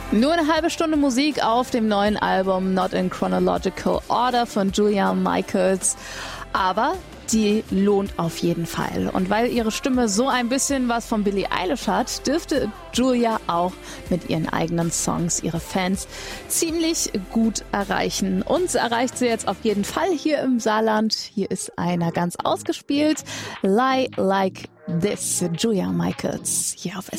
Nur eine halbe Stunde Musik auf dem neuen Album Not in Chronological Order von Julia Michaels. Aber die lohnt auf jeden Fall. Und weil ihre Stimme so ein bisschen was von Billie Eilish hat, dürfte Julia auch mit ihren eigenen Songs ihre Fans ziemlich gut erreichen. Uns erreicht sie jetzt auf jeden Fall hier im Saarland. Hier ist einer ganz ausgespielt. Lie Like This, Julia Michaels, hier auf